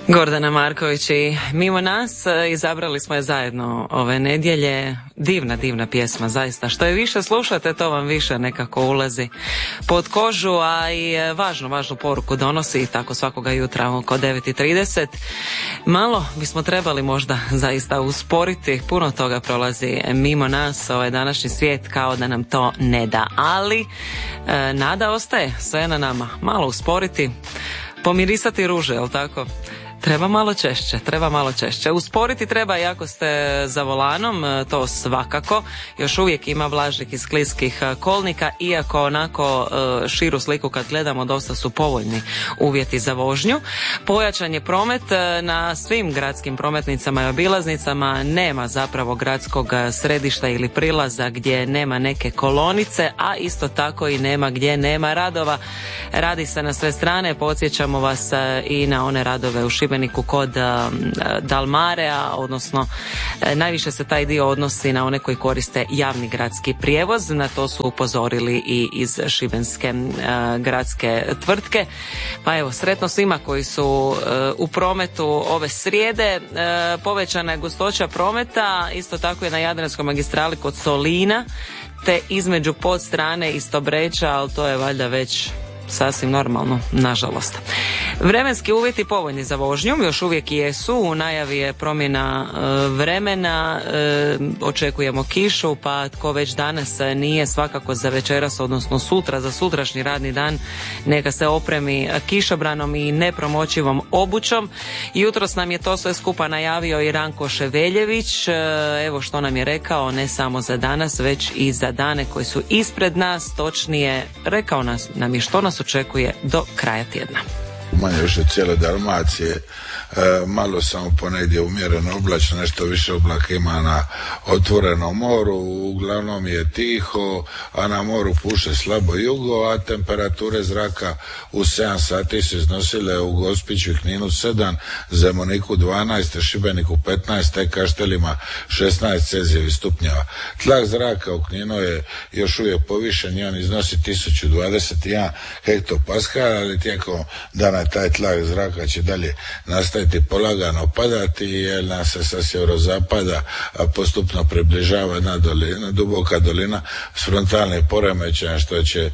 Gordana Marković i mimo nas izabrali smo je zajedno ove nedjelje. Divna pjesma, zaista. Što je više slušate, to vam više nekako ulazi pod kožu, a i važnu poruku donosi, tako svakoga jutra oko 9:30. Malo bismo trebali možda zaista usporiti, puno toga prolazi mimo nas, ovaj današnji svijet kao da nam to ne da, ali nada ostaje, sve na nama. Malo usporiti, pomirisati ruže, jel tako? Treba malo češće. Usporiti treba i ako ste za volanom, to svakako. Još uvijek ima vlažnih i skliskih kolnika, iako onako širu sliku kad gledamo dosta su povoljni uvjeti za vožnju. Pojačan je promet na svim gradskim prometnicama i obilaznicama. Nema zapravo gradskog središta ili prilaza gdje nema neke kolonice, a isto tako i nema gdje nema radova. Radi se na sve strane, podsjećamo vas i na one radove u Šibeniku kod Dalmarea, odnosno najviše se taj dio odnosi na one koji koriste javni gradski prijevoz. Na to su upozorili i iz šibenske gradske tvrtke. Pa evo, sretno svima koji su u prometu ove srijede. Povećana je gustoća prometa, isto tako je na Jadranskoj magistrali kod Solina, te između Podstrane i Stobreča, ali to je valjda već sasvim normalno, nažalost. Vremenski uvjeti povoljni za vožnju, još uvijek jesu, u najavi je promjena vremena, očekujemo kišu, pa tko već danas nije, svakako za večeras, odnosno sutra, za sutrašnji radni dan, neka se opremi kišobranom i nepromočivom obućom. Jutros nam je to sve skupa najavio i Ranko Ševeljević, evo što nam je rekao, ne samo za danas, već i za dane koji su ispred nas, točnije rekao nam je što nas očekuje do kraja tjedna. Manje više cijele Dalmacije, malo samo ponegdje umjereno oblačno, nešto više oblaka ima na otvorenom moru, uglavnom je tiho, a na moru puše slabo jugo, a temperature zraka u 7 sati su iznosile u Gospiću i Kninu 7, Zemuniku 12, Šibeniku 15, te Kaštelima 16 Celzijevih stupnjeva. Tlak zraka u Kninu je još uvijek povišen i on iznosi 1021 hektopaskal, ali tijekom dana taj tlak zraka će dalje nastaviti polagano padati jer nas se sa sjeverozapada postupno približava jedna dolina, duboka dolina s frontalnim poremećajem što će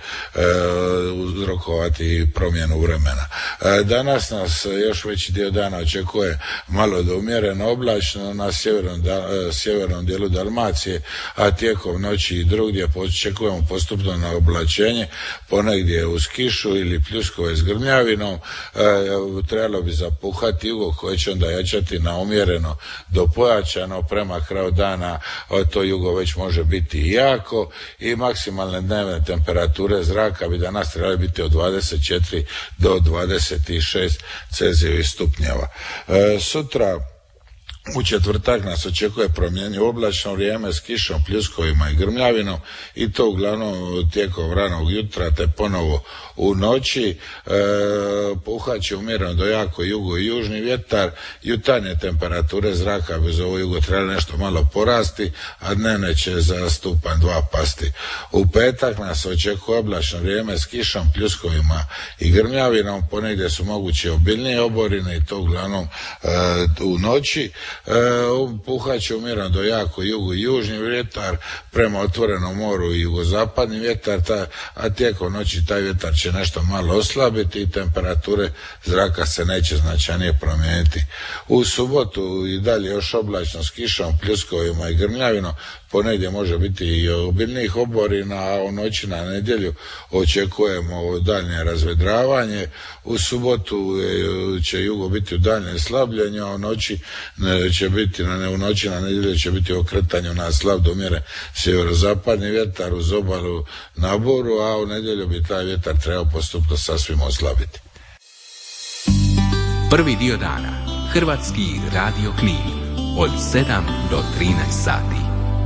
uzrokovati promjenu vremena. Danas nas još veći dio dana očekuje malo do umjereno oblačno na sjevernom dijelu Dalmacije, a tijekom noći i drugdje očekujemo postupno na oblačenje, ponegdje uz kišu ili pljuskove s grmljavinom. Trebalo bi zapuhati jugo koje će onda jačati na umjereno do pojačano, prema kraju dana to jugo već može biti i jako i maksimalne dnevne temperature zraka bi danas trebali biti od 24 do 26 Celzijevih stupnjeva. Sutra u četvrtak nas očekuje promjenjivo oblačno vrijeme s kišom, pljuskovima i grmljavinom i to uglavnom tijekom ranog jutra te ponovo u noći. Puhat će umjereno do jako jugo i južni vjetar. Jutarnje temperature zraka bez ovo jugo trebali nešto malo porasti, a dnevne će za stupanj 2 pasti. U petak nas očekuje oblačno vrijeme s kišom, pljuskovima i grmljavinom. Ponegdje su moguće obilnije oborine i to uglavnom u noći. Puhat će umjereno do jako jugo i južni vjetar, prema otvorenom moru i jugozapadni vjetar, a tijekom noći taj vjetar će nešto malo oslabiti i temperature zraka se neće značajnije promijeniti. U subotu i dalje još oblačno s kišom, pljuskovima i grmljavinom, ponegdje može biti i obilnih oborina, a u noći na nedjelju očekujemo daljnje razvedravanje. U subotu će jugo biti u daljnjem slabljenju, a u noći na nedjelju će biti okretanje na slab do umjeren sjeverozapadni vjetar uz obalu na Boru, a u nedjelju bi taj vjetar trebao postupno sasvim oslabiti. Prvi dio dana, Hrvatski radio Knin, od 7 do 13 sati.